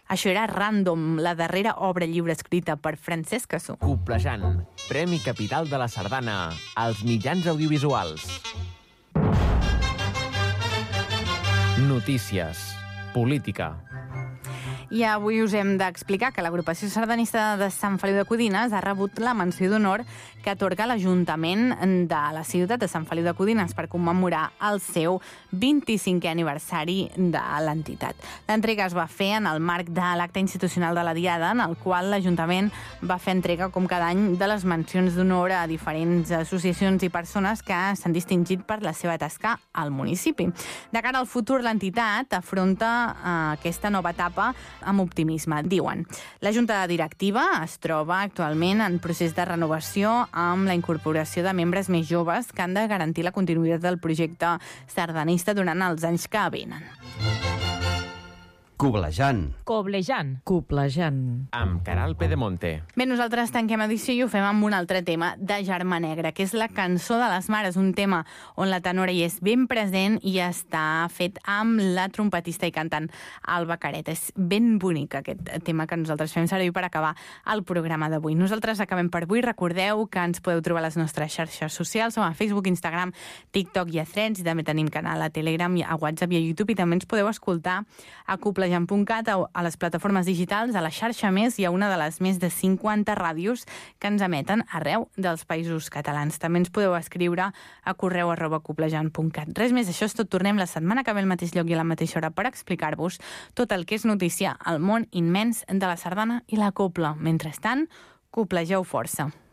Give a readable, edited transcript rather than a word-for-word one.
Això era Random, la darrera obra lliure escrita per Francesc Cassó. Coplejant, Premi Capital de la Sardana, als mitjans audiovisuals. Notícies. Política. I avui us hem d'explicar que l'agrupació sardanista de Sant Feliu de Codines ha rebut la menció d'honor que atorga l'Ajuntament de la ciutat de Sant Feliu de Codines per commemorar el seu 25è aniversari de l'entitat. L'entrega es va fer en el marc de l'acte institucional de la Diada, en el qual l'Ajuntament va fer entrega, com cada any, de les mencions d'honor a diferents associacions i persones que s'han distingit per la seva tasca al municipi. De cara al futur, l'entitat afronta aquesta nova etapa amb optimisme, diuen. La Junta Directiva es troba actualment en procés de renovació amb la incorporació de membres més joves que han de garantir la continuïtat del projecte sardanista durant els anys que venen. Coblejant. Amb Caral Pedemonte. Bé, nosaltres tanquem edició i ho fem amb un altre tema de Germà Negra, que és la cançó de les mares, un tema on la tenora hi és ben present i està fet amb la trompetista i cantant Alba Caret. És ben bonic aquest tema que nosaltres fem servir per acabar el programa d'avui. Nosaltres acabem per avui. Recordeu que ens podeu trobar a les nostres xarxes socials, som a Facebook, Instagram, TikTok i a Threads, i també tenim canal a Telegram, a WhatsApp i a YouTube, i també ens podeu escoltar a coplejant.cat, a les plataformes digitals, a la xarxa Més i a una de les més de 50 ràdios que ens emeten arreu dels països catalans. També ens podeu escriure a correu@coplejant.cat. Res més, això és tot. Tornem la setmana que ve al mateix lloc i a la mateixa hora per explicar-vos tot el que és notícia al món immens de la sardana i la copla. Mentrestant, coplegeu força.